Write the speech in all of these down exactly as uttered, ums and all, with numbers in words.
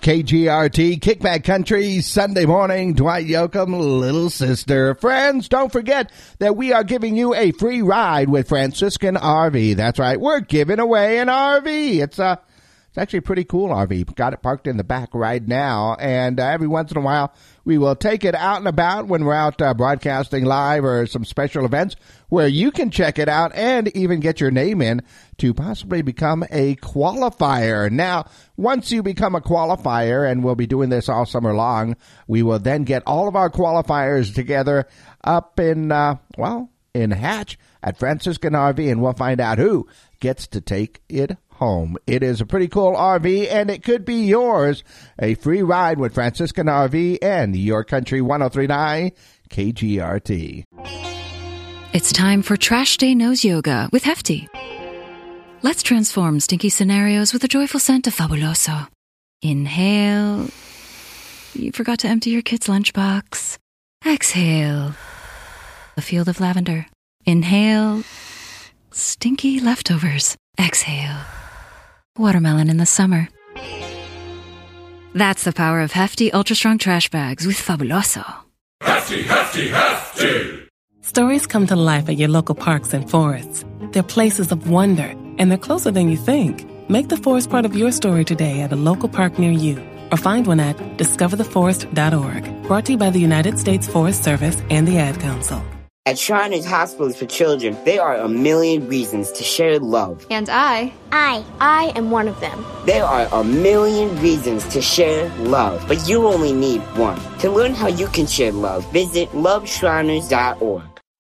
K G R T, Kickback Country, Sunday morning, Dwight Yoakam, Little Sister. Friends, don't forget that we are giving you a free ride with Franciscan R V. That's right, we're giving away an R V. It's a, it's actually a pretty cool R V. Got it parked in the back right now, and uh, every once in a while, we will take it out and about when we're out uh, broadcasting live or some special events where you can check it out and even get your name in to possibly become a qualifier. Now, once you become a qualifier, and we'll be doing this all summer long, we will then get all of our qualifiers together up in, uh, well, in Hatch at Franciscan R V, and we'll find out who gets to take it home. It is a pretty cool R V, and it could be yours. A free ride with Franciscan R V and Your Country one oh three point nine K G R T. It's time for Trash Day Nose Yoga with Hefty. Let's transform stinky scenarios with a joyful scent of Fabuloso. Inhale. You forgot to empty your kid's lunchbox. Exhale. A field of lavender. Inhale. Stinky leftovers. Exhale. Watermelon in the summer. That's the power of Hefty Ultra Strong Trash Bags with Fabuloso. Hefty, hefty, hefty! Stories come to life at your local parks and forests. They're places of wonder, and they're closer than you think. Make the forest part of your story today at a local park near you, or find one at discover the forest dot org. Brought to you by the United States Forest Service and the Ad Council. At Shriners Hospitals for Children, there are a million reasons to share love. And I, I, I am one of them. There are a million reasons to share love, but you only need one. To learn how you can share love, visit love shriners dot org.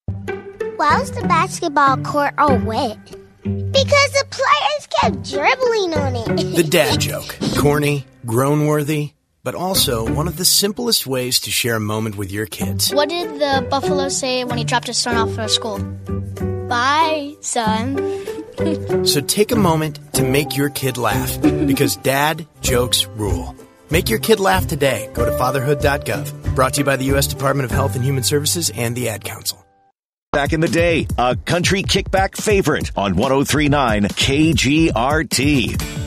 Why was the basketball court all wet? Because the players kept dribbling on it. The dad joke. Corny, groan-worthy, but also one of the simplest ways to share a moment with your kids. What did the buffalo say when he dropped his son off for school? Bye, son. So take a moment to make your kid laugh, because dad jokes rule. Make your kid laugh today. Go to fatherhood dot gov. Brought to you by the U S Department of Health and Human Services and the Ad Council. Back in the day, a country kickback favorite on one oh three point nine K G R T.